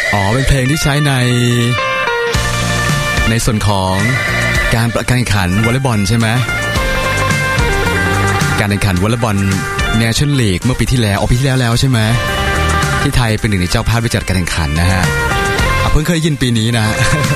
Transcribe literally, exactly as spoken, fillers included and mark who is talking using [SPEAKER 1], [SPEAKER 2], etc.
[SPEAKER 1] อ๋อเป็นเพลงที่ใช้ในในส่วนของการประการแข่งขันวอลเลย์บอลใช่ไหมการแข่งขันวอลเลย์บอลเนชั่นลีกเมื่อปีที่แล้วอ๋อปีที่แล้วแล้วใช่ไหมที่ไทยเป็นหนึ่งในเจ้าภาพไปจัดการแข่งขันนะฮะเพิ่งเคยยินปีนี้นะ